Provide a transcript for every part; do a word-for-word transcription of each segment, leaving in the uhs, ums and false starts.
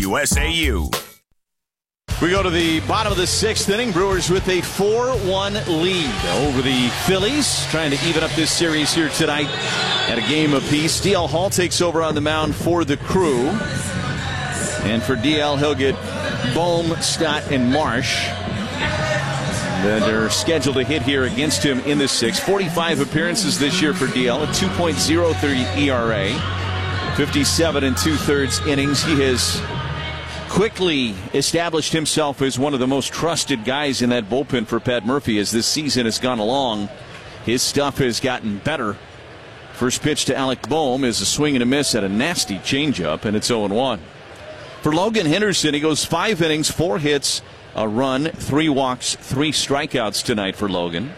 U S A U. We go to the bottom of the sixth inning. Brewers with a four one lead over the Phillies, trying to even up this series here tonight at a game apiece. D L Hall takes over on the mound for the Crew. And for D L, he'll get Bohm, Stott, and Marsh that are scheduled to hit here against him in the sixth. forty-five appearances this year for D L, a two point oh three E R A, fifty-seven and two-thirds innings. He has quickly established himself as one of the most trusted guys in that bullpen for Pat Murphy as this season has gone along. His stuff has gotten better. First pitch to Alec Bohm is a swing and a miss at a nasty changeup, and it's oh one. For Logan Henderson, he goes five innings, four hits, a run, three walks, three strikeouts tonight for Logan.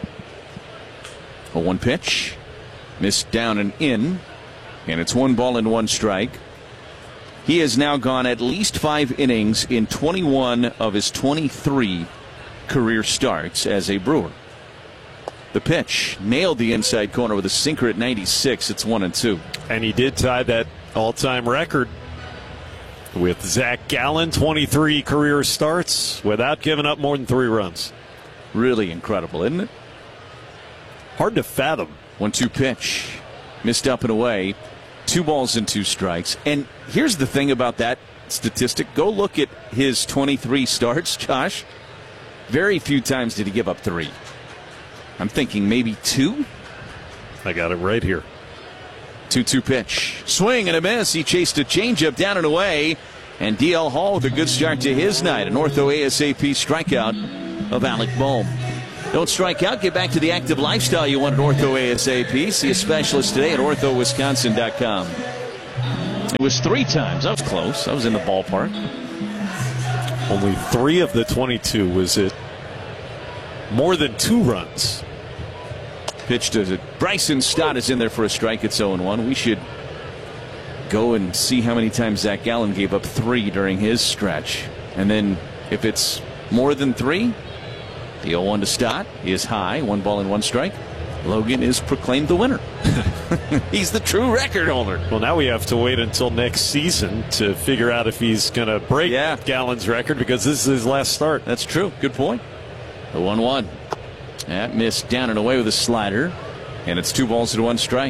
A one pitch, missed down and in, and it's one ball and one strike. He has now gone at least five innings in twenty-one of his twenty-three career starts as a Brewer. The pitch nailed the inside corner with a sinker at ninety-six. It's one and two. And he did tie that all-time record with Zach Gallen, twenty-three career starts without giving up more than three runs. Really incredible, isn't it? Hard to fathom. one two pitch. Missed up and away. Two balls and two strikes. And here's the thing about that statistic. Go look at his twenty-three starts, Josh. Very few times did he give up three. I'm thinking maybe two. I got it right here. two two pitch. Swing and a miss. He chased a changeup down and away. And D L Hall with a good start to his night. An Ortho ASAP strikeout of Alec Bohm. Don't strike out. Get back to the active lifestyle you want at Ortho ASAP. See a specialist today at ortho wisconsin dot com. It was three times. I was close. I was in the ballpark. Only three of the twenty-two was it more than two runs. Pitch to Bryson Stott is in there for a strike. It's oh one. We should go and see how many times Zach Gallen gave up three during his stretch. And then if it's more than three, the oh one to Stott is high. One ball and one strike. Logan is proclaimed the winner. He's the true record holder. Well, now we have to wait until next season to figure out if he's going to break yeah. Gallen's record, because this is his last start. That's true. Good point. The one one. That missed down and away with a slider. And it's two balls and one strike.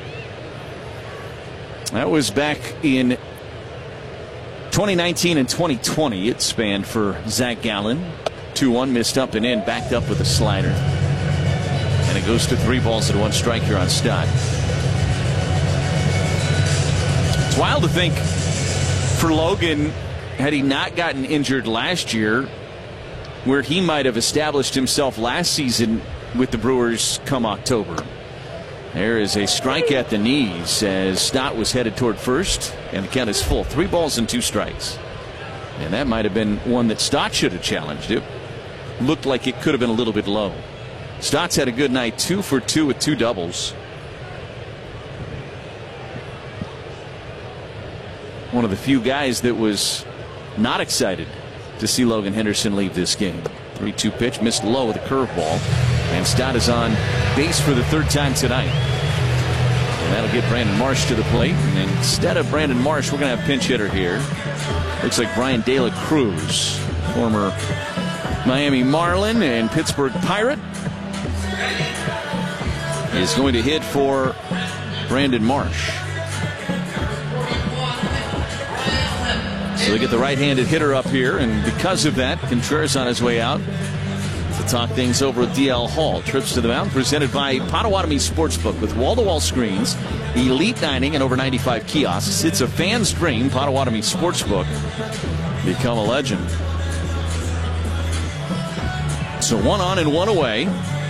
That was back in twenty nineteen and twenty twenty. It spanned for Zach Gallen. two one, missed up and in, backed up with a slider. And it goes to three balls and one strike here on Stott. It's wild to think for Logan, had he not gotten injured last year, where he might have established himself last season with the Brewers come October. There is a strike at the knees as Stott was headed toward first, and the count is full. Three balls and two strikes. And that might have been one that Stott should have challenged. It looked like it could have been a little bit low. Stott's had a good night, two for two with two doubles. One of the few guys that was not excited to see Logan Henderson leave this game. three two pitch, missed low with a curveball. And Stott is on base for the third time tonight. And that'll get Brandon Marsh to the plate. And instead of Brandon Marsh, we're going to have pinch hitter here. Looks like Brian De La Cruz, former Miami Marlin and Pittsburgh Pirate, is going to hit for Brandon Marsh. So they get the right-handed hitter up here, and because of that, Contreras on his way out to talk things over with D L Hall. Trips to the mound presented by Potawatomi Sportsbook with wall-to-wall screens, elite dining, and over ninety-five kiosks. It's a fan's dream. Potawatomi Sportsbook. Become a legend. So one on and one away.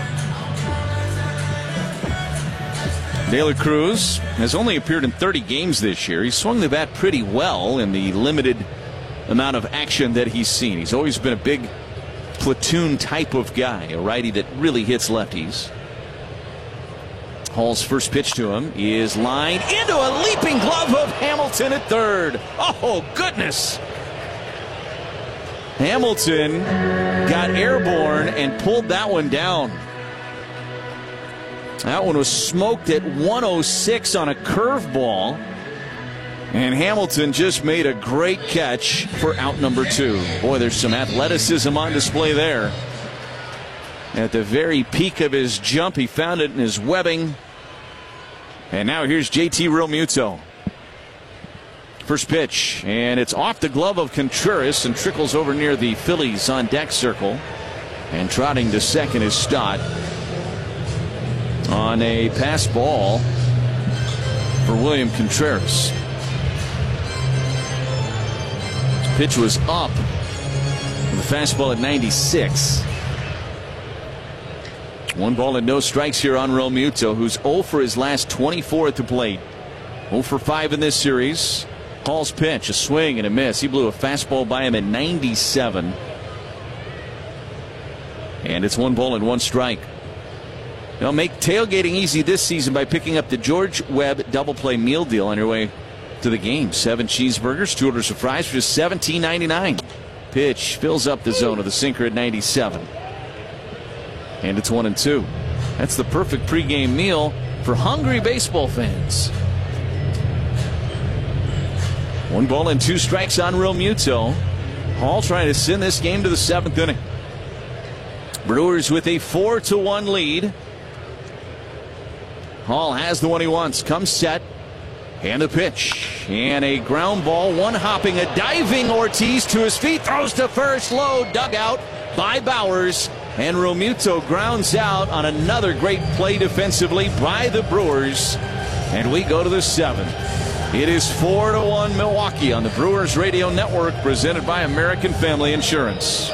De La Cruz has only appeared in thirty games this year. He's swung the bat pretty well in the limited amount of action that he's seen. He's always been a big platoon type of guy, a righty that really hits lefties. Hall's first pitch to him is lined into a leaping glove of Hamilton at third. Oh, goodness. Hamilton got airborne and pulled that one down. That one was smoked at one oh six on a curveball. And Hamilton just made a great catch for out number two. Boy, there's some athleticism on display there. At the very peak of his jump, he found it in his webbing. And now here's J T Realmuto. First pitch, and it's off the glove of Contreras and trickles over near the Phillies on deck circle. And trotting to second is Stott on a pass ball for William Contreras. Pitch was up. The fastball at ninety-six. One ball and no strikes here on Realmuto, who's oh for his last twenty-four at the plate. oh for five in this series. Hall's pitch, a swing and a miss. He blew a fastball by him at ninety-seven. And it's one ball and one strike. They'll make tailgating easy this season by picking up the George Webb double play meal deal on your way to the game. Seven cheeseburgers, two orders of fries for just seventeen ninety-nine. Pitch fills up the zone of the sinker at ninety-seven. And it's one and two. That's the perfect pregame meal for hungry baseball fans. One ball and two strikes on Realmuto. Hall trying to send this game to the seventh inning. Brewers with a four to one lead. Hall has the one he wants. Comes set. And the pitch. And a ground ball. One hopping, a diving Ortiz to his feet. Throws to first. Low dugout by Bowers. And Realmuto grounds out on another great play defensively by the Brewers. And we go to the seventh. It is four to one Milwaukee on the Brewers Radio Network, presented by American Family Insurance.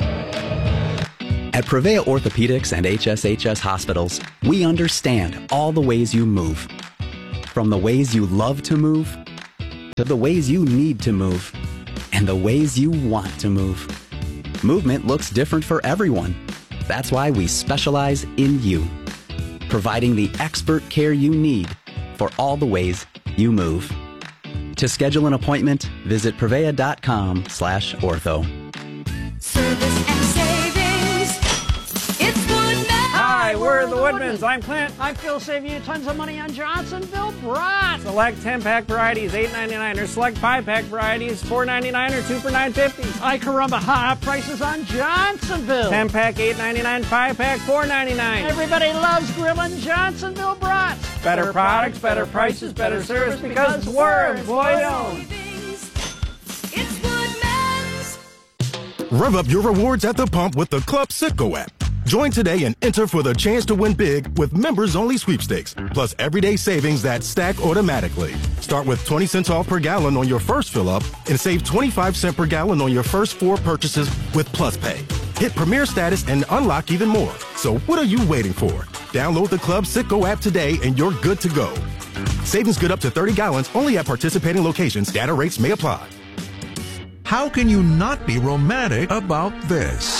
At Prevea Orthopedics and H S H S Hospitals, we understand all the ways you move. From the ways you love to move, to the ways you need to move, and the ways you want to move. Movement looks different for everyone. That's why we specialize in you, providing the expert care you need for all the ways you move. To schedule an appointment, visit Prevea.com slash ortho. Service and savings. It's Woodman. Hi, we're the Woodmans. I'm Clint. I feel save you tons of money on Johnsonville brats. Select ten-pack varieties, eight ninety-nine, or select five-pack varieties, four ninety-nine, or two for nine fifty. I caramba, hot prices on Johnsonville. ten-pack, eight ninety-nine, five-pack, four ninety-nine. Everybody loves grilling Johnsonville brats. Better, better products, better prices, better service, because we're employee-owned. It's Woodman's. Rev up your rewards at the pump with the Club Citgo app. Join today and enter for the chance to win big with members-only sweepstakes, plus everyday savings that stack automatically. Start with twenty cents off per gallon on your first fill-up and save twenty-five cents per gallon on your first four purchases with Plus Pay. Hit Premier status and unlock even more. So what are you waiting for? Download the Club Citgo app today and you're good to go. Savings good up to thirty gallons only at participating locations. Data rates may apply. How can you not be romantic about this?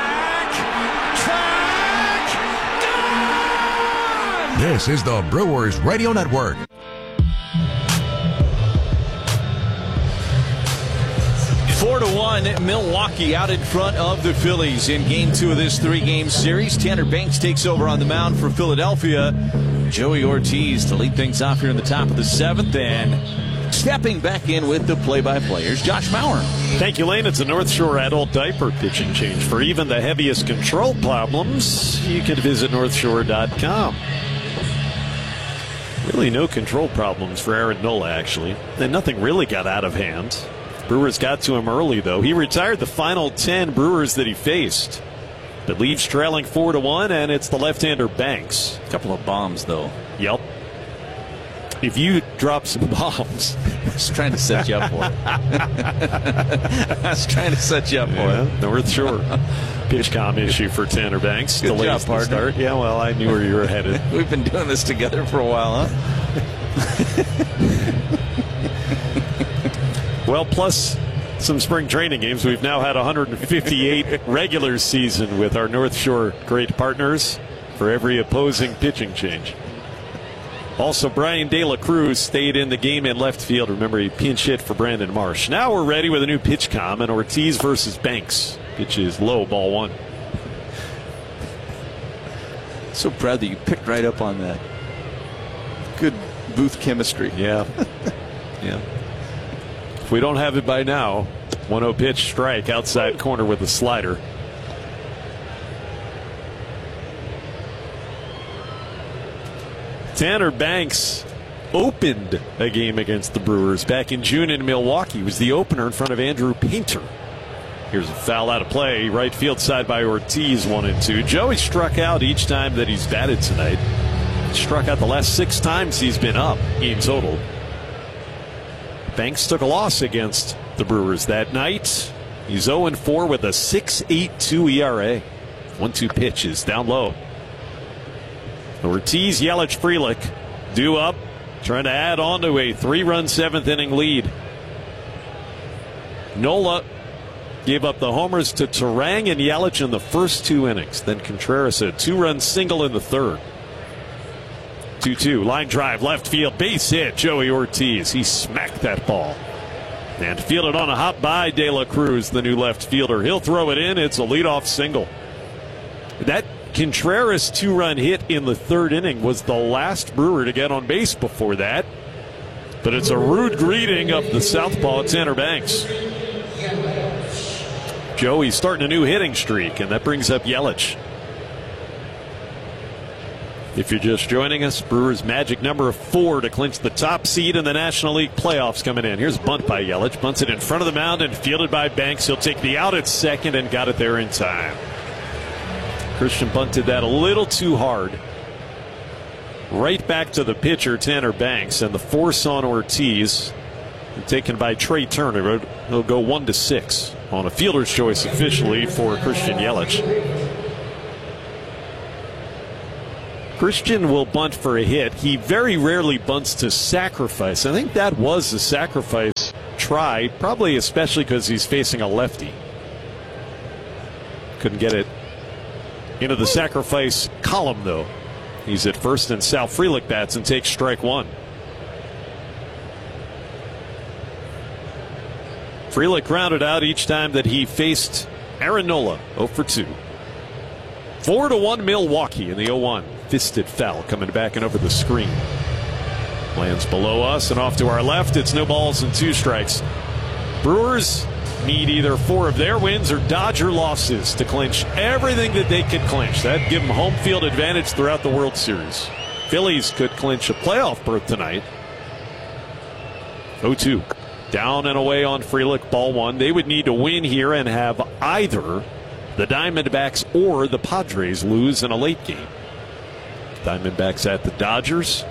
This is the Brewers Radio Network. Four to one, Milwaukee out in front of the Phillies in game two of this three-game series. Tanner Banks takes over on the mound for Philadelphia. Joey Ortiz to lead things off here in the top of the seventh, and stepping back in with the play-by-players, Josh Maurer. Thank you, Lane. It's a North Shore adult diaper pitching change. For even the heaviest control problems, you can visit north shore dot com. Really no control problems for Aaron Nola, actually. And nothing really got out of hand. Brewers got to him early, though. He retired the final ten Brewers that he faced. But leaves trailing four to one, and it's the left-hander Banks. A couple of bombs, though. Yep. If you drop some bombs. I was trying to set you up for it. I was trying to set you up for yeah, it. North Shore. PitchCom issue for Tanner Banks. Good Delays job, the partner. Start. Yeah, well, I knew where you were headed. We've been doing this together for a while, huh? Well, plus some spring training games, we've now had one hundred fifty-eight regular season with our North Shore great partners for every opposing pitching change. Also, Brian De La Cruz stayed in the game in left field. Remember, he pinch hit for Brandon Marsh. Now we're ready with a new PitchCom, and Ortiz versus Banks. Pitch is low, ball one. So proud that you picked right up on that. Good booth chemistry. Yeah. Yeah. we don't have it by now, one oh pitch strike outside corner with a slider. Tanner Banks opened a game against the Brewers back in June in Milwaukee. He was the opener in front of Andrew Painter. Here's a foul out of play. Right field side by Ortiz, one and two. Joey struck out each time that he's batted tonight. Struck out the last six times he's been up in total. Banks took a loss against the Brewers that night. He's oh and four with a six point eight two E R A. one two pitch is down low. Ortiz, Yelich, Frelick due up, trying to add on to a three-run seventh inning lead. Nola gave up the homers to Turang and Yelich in the first two innings. Then Contreras a two-run single in the third. two two, line drive, left field, base hit, Joey Ortiz. He smacked that ball. And fielded on a hop by De La Cruz, the new left fielder. He'll throw it in. It's a leadoff single. That Contreras two-run hit in the third inning was the last Brewer to get on base before that. But it's a rude greeting of the southpaw Tanner Banks. Joey's starting a new hitting streak, and that brings up Yelich. If you're just joining us, Brewers' magic number of four to clinch the top seed in the National League playoffs coming in. Here's a bunt by Yelich. Bunts it in front of the mound and fielded by Banks. He'll take the out at second and got it there in time. Christian bunted that a little too hard. Right back to the pitcher, Tanner Banks, and the force on Ortiz, taken by Trey Turner. He'll go one to six on a fielder's choice officially for Christian Yelich. Christian will bunt for a hit. He very rarely bunts to sacrifice. I think that was a sacrifice try, probably especially because he's facing a lefty. Couldn't get it into the sacrifice column, though. He's at first, and Sal Frelick bats and takes strike one. Frelick grounded out each time that he faced Aaron Nola, oh for two. four to one Milwaukee in the oh one. Fisted foul coming back and over the screen. Lands below us and off to our left. It's no balls and two strikes. Brewers need either four of their wins or Dodger losses to clinch everything that they could clinch. That'd give them home field advantage throughout the World Series. Phillies could clinch a playoff berth tonight. oh two. Down and away on Frelick, ball one. They would need to win here and have either the Diamondbacks or the Padres lose in a late game. Diamondbacks at the Dodgers.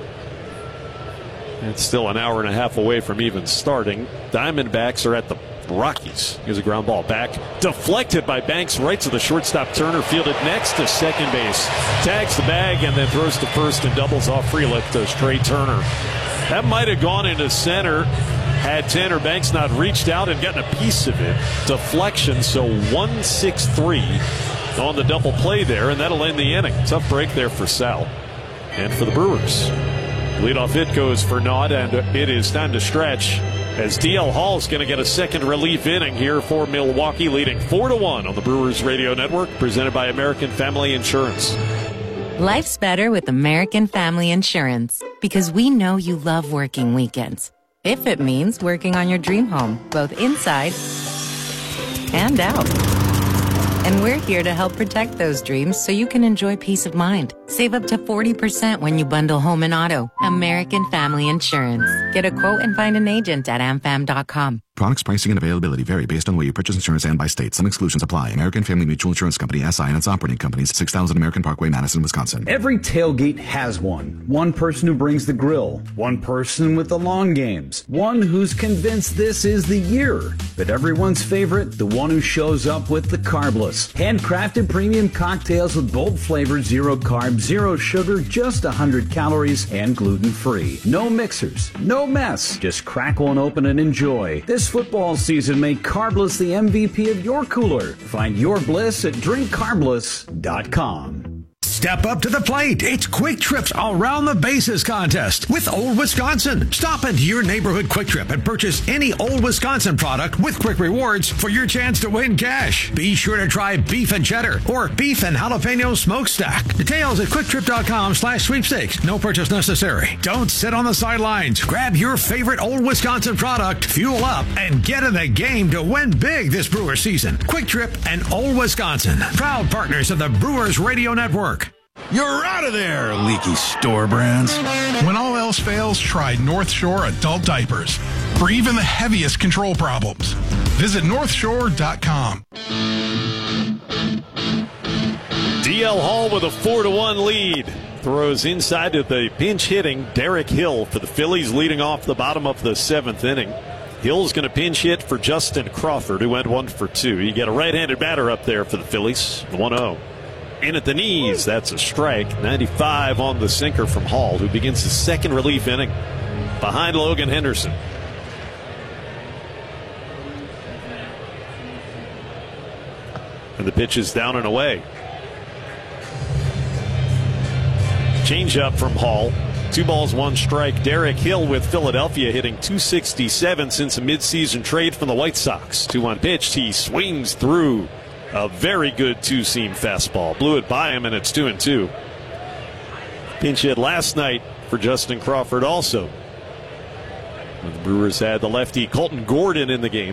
It's still an hour and a half away from even starting. Diamondbacks are at the Rockies. Here's a ground ball back. Deflected by Banks right to the shortstop. Turner fielded next to second base. Tags the bag and then throws to first and doubles off Frelick to Trey Turner. That might have gone into center had Tanner Banks not reached out and gotten a piece of it. Deflection, so one six three on the double play there, and that'll end the inning. Tough break there for Sal and for the Brewers. Leadoff hit goes for Naught, and it is time to stretch as D L Hall's going to get a second relief inning here for Milwaukee, leading four to one on the Brewers Radio Network, presented by American Family Insurance. Life's better with American Family Insurance because we know you love working weekends. If it means working on your dream home, both inside and out. And we're here to help protect those dreams so you can enjoy peace of mind. Save up to forty percent when you bundle home and auto. American Family Insurance. Get a quote and find an agent at am fam dot com. Products, pricing, and availability vary based on where you purchase insurance and by state. Some exclusions apply. American Family Mutual Insurance Company, S I and its operating companies, six thousand American Parkway, Madison, Wisconsin. Every tailgate has one. One person who brings the grill. One person with the long games. One who's convinced this is the year. But everyone's favorite, the one who shows up with the carbless. Handcrafted premium cocktails with bold flavors, zero carbs, zero sugar, just one hundred calories, and gluten-free. No mixers, no mess. Just crack one open and enjoy. This football season, make Carbless the M V P of your cooler. Find your bliss at drink carbless dot com. Step up to the plate. It's Quick Trip's Around the Bases contest with Old Wisconsin. Stop into your neighborhood Quick Trip and purchase any Old Wisconsin product with Quick Rewards for your chance to win cash. Be sure to try beef and cheddar or beef and jalapeno smokestack. Details at quicktrip.com slash sweepstakes. No purchase necessary. Don't sit on the sidelines. Grab your favorite Old Wisconsin product, fuel up, and get in the game to win big this Brewer season. Quick Trip and Old Wisconsin, proud partners of the Brewers Radio Network. You're out of there, leaky store brands. When all else fails, try North Shore Adult Diapers for even the heaviest control problems. Visit north shore dot com. D L Hall with a four to one lead. Throws inside to the pinch hitting Derek Hill for the Phillies, leading off the bottom of the seventh inning. Hill's going to pinch hit for Justin Crawford, who went one for two. You get a right-handed batter up there for the Phillies, one oh. In at the knees, that's a strike. ninety-five on the sinker from Hall, who begins his second relief inning behind Logan Henderson. And the pitch is down and away. Change up from Hall. Two balls, one strike. Derek Hill with Philadelphia hitting two sixty-seven since a midseason trade from the White Sox. two one pitched. He swings through a very good two-seam fastball. Blew it by him, and it's two and two. Pinch hit last night for Justin Crawford also. The Brewers had the lefty Colton Gordon in the game.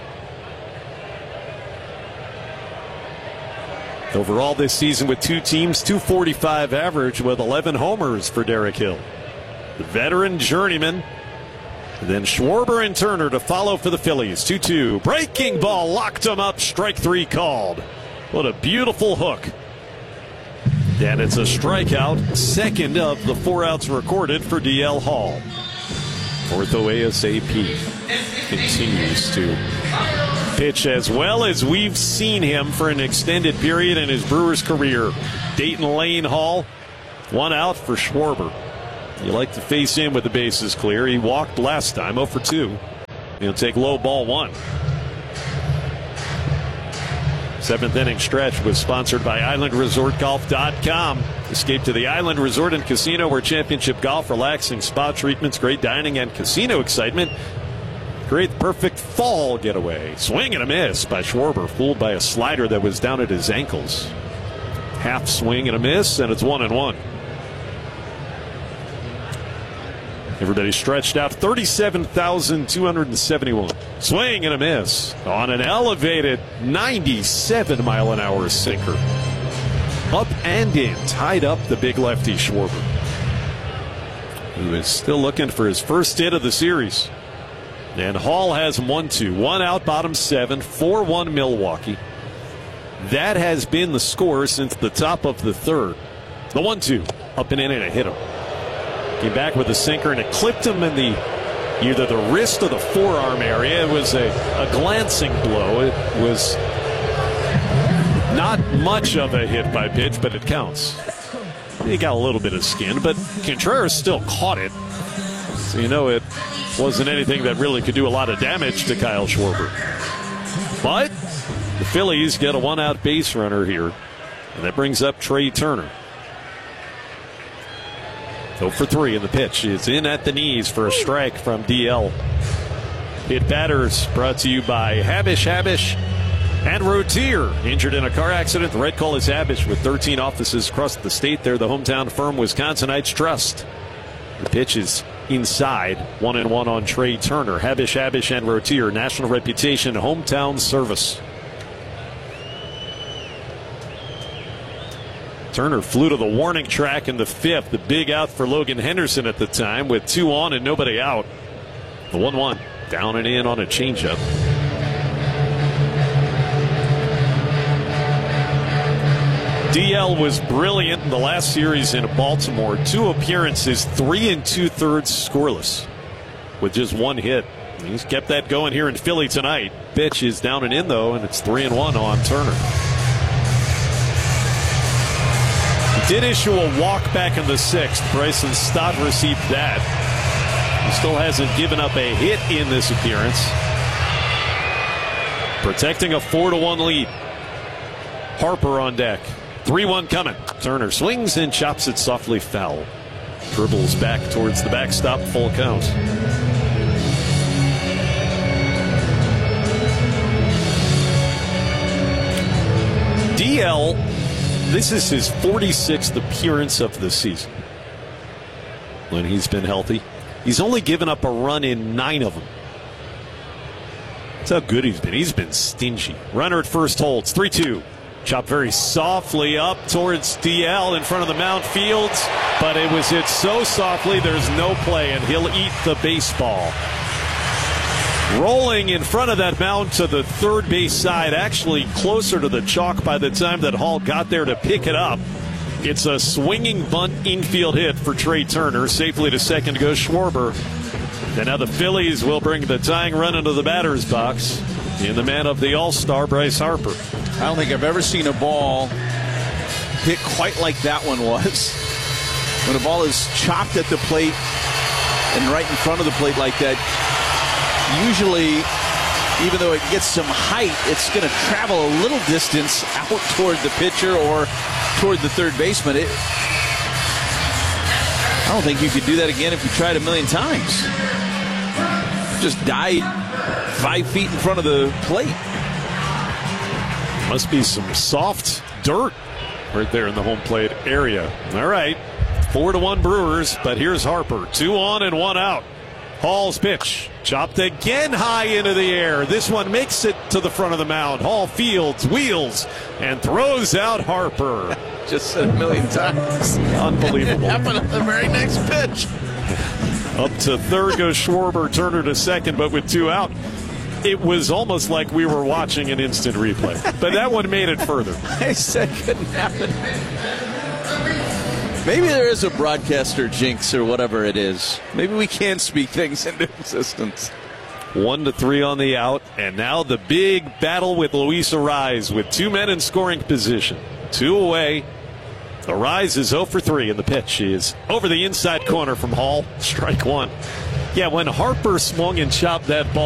Overall this season with two teams, two forty-five average with eleven homers for Derek Hill. The veteran journeyman. And then Schwarber and Turner to follow for the Phillies. two two. Breaking ball locked him up. Strike three called. What a beautiful hook. And it's a strikeout. Second of the four outs recorded for D L Hall. Ortho ASAP continues to pitch as well as we've seen him for an extended period in his Brewers career. Dayton Lane Hall, one out for Schwarber. You like to face him with the bases clear. He walked last time, oh for two. He'll take low ball one. Seventh inning stretch was sponsored by Island Resort Golf dot com. Escape to the Island Resort and Casino, where championship golf, relaxing spa treatments, great dining, and casino excitement create the perfect fall getaway. Swing and a miss by Schwarber, fooled by a slider that was down at his ankles. Half swing and a miss, and it's one and one. Everybody stretched out. thirty-seven thousand two hundred seventy-one. Swing and a miss on an elevated ninety-seven mile an hour sinker. Up and in, tied up the big lefty Schwarber, who is still looking for his first hit of the series. And Hall has him one two. One out, bottom seven, four one Milwaukee. That has been the score since the top of the third. The one two, up and in, and it hit him. Came back with a sinker, and it clipped him in the either the wrist or the forearm area. It was a, a glancing blow. It was not much of a hit by pitch, but it counts. He got a little bit of skin, but Contreras still caught it. So you know it wasn't anything that really could do a lot of damage to Kyle Schwarber. But the Phillies get a one-out base runner here, and that brings up Trey Turner. oh for three in the pitch. It's in at the knees for a strike from D L. Hit batters brought to you by Habish, Habish, and Rotier. Injured in a car accident, the Red Call is Habish with thirteen offices across the state. They're the hometown firm Wisconsinites trust. The pitch is inside. One and one on Trey Turner. Habish, Habish, and Rotier. National reputation, hometown service. Turner flew to the warning track in the fifth. The big out for Logan Henderson at the time with two on and nobody out. The one one down and in on a changeup. D L was brilliant in the last series in Baltimore. Two appearances, three and two thirds scoreless with just one hit. He's kept that going here in Philly tonight. Pitch is down and in though, and it's three and one on Turner. Did issue a walk back in the sixth. Bryson Stott received that. He still hasn't given up a hit in this appearance. Protecting a four to one lead. Harper on deck. three one coming. Turner swings and chops it softly foul. Dribbles back towards the backstop, full count. D L, this is his forty-sixth appearance of the season when he's been healthy. He's only given up a run in nine of them. That's how good he's been. He's been stingy. Runner at first holds. three two. Chop very softly up towards D L in front of the mound Fields, but it was hit so softly there's no play, and he'll eat the baseball. Rolling in front of that mound to the third base side, actually closer to the chalk by the time that Hall got there to pick it up. It's a swinging bunt infield hit for Trey Turner. Safely to second goes Schwarber. And now the Phillies will bring the tying run into the batter's box in the man of the All-Star, Bryce Harper. I don't think I've ever seen a ball hit quite like that one was. When a ball is chopped at the plate and right in front of the plate like that, usually, even though it gets some height, it's going to travel a little distance out toward the pitcher or toward the third baseman. It, I don't think you could do that again if you tried a million times. Just died five feet in front of the plate. Must be some soft dirt right there in the home plate area. All right, four to one Brewers, but here's Harper. Two on and one out. Hall's pitch, chopped again high into the air. This one makes it to the front of the mound. Hall fields, wheels, and throws out Harper. Just said a million times. Unbelievable. Happened on the very next pitch. Up to third goes Schwarber, Turner to second, but with two out, it was almost like we were watching an instant replay. But that one made it further. I said couldn't happen. Maybe there is a broadcaster jinx or whatever it is. Maybe we can speak things into existence. One to three on the out, and now the big battle with Luis Arraez with two men in scoring position. Two away. Arraez is oh for three, and the pitch is over the inside corner from Hall. Strike one. Yeah, when Harper swung and chopped that ball.